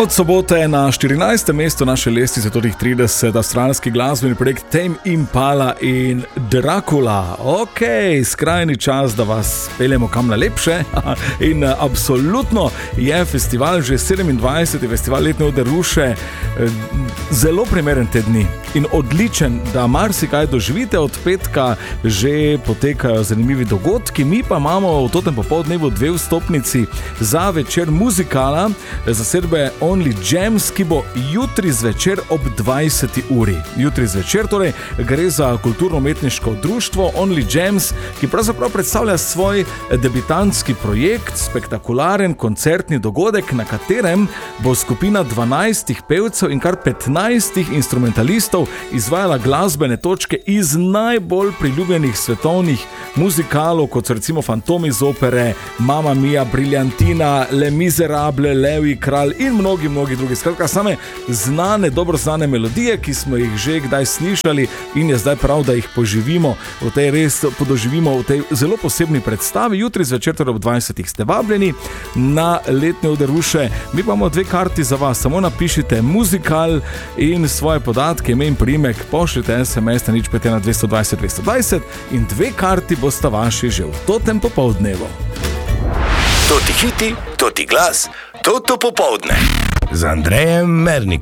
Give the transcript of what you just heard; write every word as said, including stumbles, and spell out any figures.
Od sobote na štirinajstem mestu naše lestvice Top trideset avstralski glasbeni projekt Tame Impala in Dracula. Ok, skrajni čas, da vas peljemo kam na lepše. In absolutno je festival že sedemindvajseti festival letne ode Ruše zelo primeren te dni in odličen, da marsikaj doživite. Od petka že potekajo zanimivi dogodki, mi pa imamo v totem popoldnevu dve vstopnici za večer muzikala zasedbe Only Jams, ki bo jutri zvečer ob dvajseti uri. Jutri zvečer, torej gre za kulturno-umetniško društvo Only Jams, ki pravzaprav predstavlja svoj debitantski projekt, spektakularen koncertni dogodek, na katerem bo skupina dvanajstih pevcev in kar petnajstih instrumentalistov izvajala glasbene točke iz najbolj priljubljenih svetovnih muzikalov, kot so recimo Fantomi iz opere, Mamma Mia, Briljantina, Le Miserable, Levi, Kralj in mnogi, mnogi drugi. Skratka, same znane, dobro znane melodije, ki smo jih že kdaj slišali in je zdaj prav, da jih poživimo v tej res podoživimo v tej zelo posebni predstavi. Jutri zvečer, torej ob dvajsetih ste vabljeni na letne ode Ruše. Mi pa imamo dve karti za vas, samo napišite muzikal in svoje podatke, ime in priimek, pošljite es em es na nič pet ena dvesto dvajset dvesto dvajset in dve karti bosta vaši že v totem popoldnevu. To ti hiti, to ti glas, to to popoldne z Andrejem Mernikom.